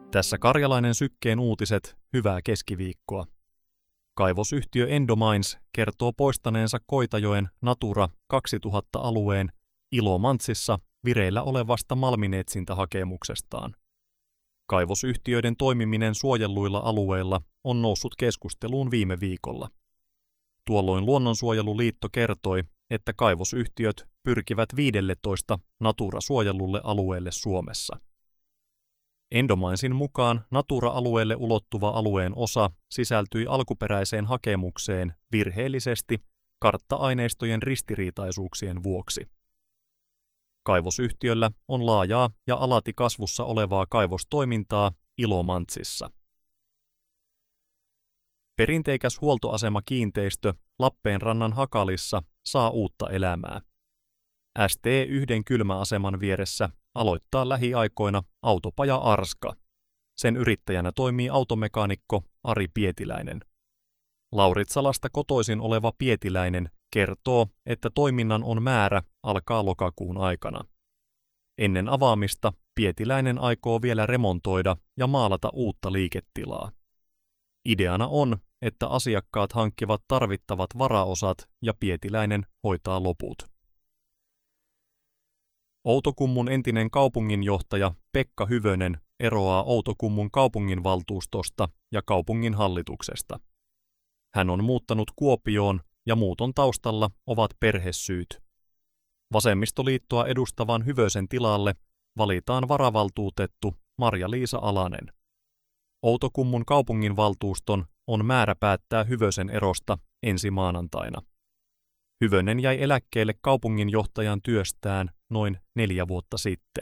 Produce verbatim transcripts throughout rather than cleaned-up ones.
Tässä Karjalainen Sykkeen uutiset, hyvää keskiviikkoa. Kaivosyhtiö Endomines kertoo poistaneensa Koitajoen Natura kaksituhatta-alueen Ilomantsissa vireillä olevasta malminetsintähakemuksestaan. Kaivosyhtiöiden toimiminen suojelluilla alueilla on noussut keskusteluun viime viikolla. Tuolloin Luonnonsuojeluliitto kertoi, että kaivosyhtiöt pyrkivät viidelletoista Natura-suojellulle alueelle Suomessa. Endominesin mukaan Natura-alueelle ulottuva alueen osa sisältyi alkuperäiseen hakemukseen virheellisesti kartta-aineistojen ristiriitaisuuksien vuoksi. Kaivosyhtiöllä on laajaa ja alati kasvussa olevaa kaivostoimintaa Ilomantsissa. Perinteikäs huoltoasemakiinteistö Lappeenrannan Hakalissa saa uutta elämää. S T yksi kylmäaseman vieressä aloittaa lähiaikoina autopaja Arska. Sen yrittäjänä toimii automekaanikko Ari Pietiläinen. Lauritsalasta kotoisin oleva Pietiläinen kertoo, että toiminnan on määrä alkaa lokakuun aikana. Ennen avaamista Pietiläinen aikoo vielä remontoida ja maalata uutta liiketilaa. Ideana on, että asiakkaat hankkivat tarvittavat varaosat ja Pietiläinen hoitaa loput. Outokummun entinen kaupunginjohtaja Pekka Hyvönen eroaa Outokummun kaupunginvaltuustosta ja kaupungin hallituksesta. Hän on muuttanut Kuopioon ja muuton taustalla ovat perhesyyt. Vasemmistoliittoa edustavan Hyvösen tilalle valitaan varavaltuutettu Marja-Liisa Alanen. Outokummun kaupunginvaltuuston on määrä päättää Hyvösen erosta ensi maanantaina. Hyvönen jäi eläkkeelle kaupunginjohtajan työstään noin neljä vuotta sitten.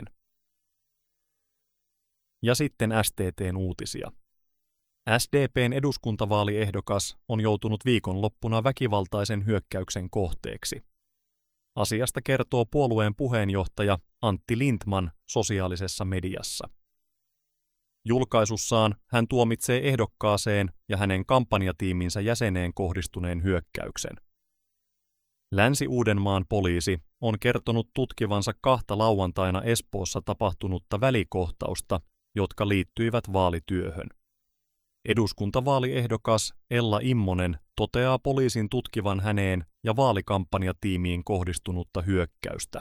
Ja sitten S T T:n uutisia. S D P:n eduskuntavaaliehdokas on joutunut viikonloppuna väkivaltaisen hyökkäyksen kohteeksi. Asiasta kertoo puolueen puheenjohtaja Antti Lindtman sosiaalisessa mediassa. Julkaisussaan hän tuomitsee ehdokkaaseen ja hänen kampanjatiiminsä jäseneen kohdistuneen hyökkäyksen. Länsi-Uudenmaan poliisi on kertonut tutkivansa kahta lauantaina Espoossa tapahtunutta välikohtausta, jotka liittyivät vaalityöhön. Eduskuntavaaliehdokas Ella Immonen toteaa poliisin tutkivan häneen ja vaalikampanjatiimiin kohdistunutta hyökkäystä.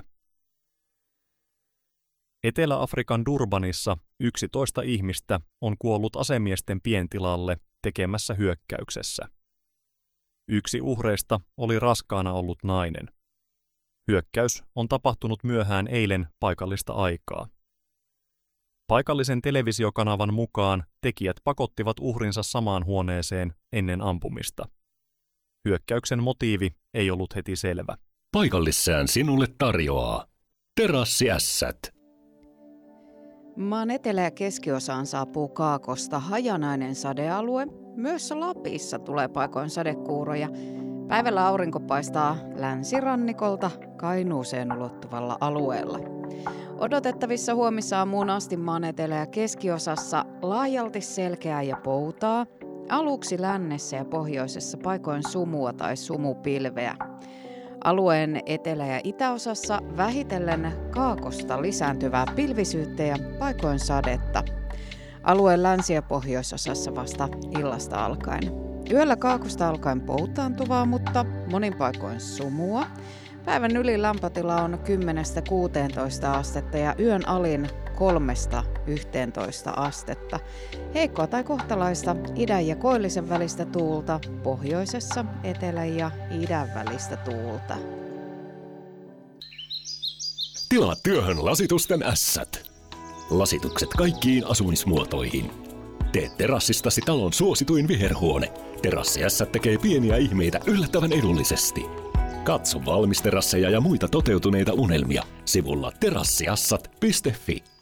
Etelä-Afrikan Durbanissa yksitoista ihmistä on kuollut asemiesten pientilalle tekemässä hyökkäyksessä. Yksi uhreista oli raskaana ollut nainen. Hyökkäys on tapahtunut myöhään eilen paikallista aikaa. Paikallisen televisiokanavan mukaan tekijät pakottivat uhrinsa samaan huoneeseen ennen ampumista. Hyökkäyksen motiivi ei ollut heti selvä. Paikallissään sinulle tarjoaa Terassiässät. Maan etelä- ja keskiosaan saapuu kaakosta hajanainen sadealue. Myös Lapissa tulee paikoin sadekuuroja. Päivällä aurinko paistaa länsirannikolta Kainuuseen ulottuvalla alueella. Odotettavissa huomisaamuun asti maan etelä- ja keskiosassa laajalti selkeää ja poutaa. Aluksi lännessä ja pohjoisessa paikoin sumua tai sumupilveä. Alueen etelä- ja itäosassa vähitellen kaakosta lisääntyvää pilvisyyttä ja paikoin sadetta. Alueen länsi- ja pohjoisosassa vasta illasta alkaen. Yöllä kaakosta alkaen poutaantuvaa, mutta monin paikoin sumua. Päivän yli lämpötila on kymmenestä kuuteentoista astetta ja yön alin kolmesta yhteentoista astetta. Heikkoa tai kohtalaista idän ja koillisen välistä tuulta, pohjoisessa etelän ja idän välistä tuulta. Tilaa työhön lasitusten ässät. Lasitukset kaikkiin asumismuotoihin. Tee terassistasi talon suosituin viherhuone. Terassiässät tekee pieniä ihmeitä yllättävän edullisesti. Katso valmisterasseja ja muita toteutuneita unelmia sivulla terassiassat piste fi.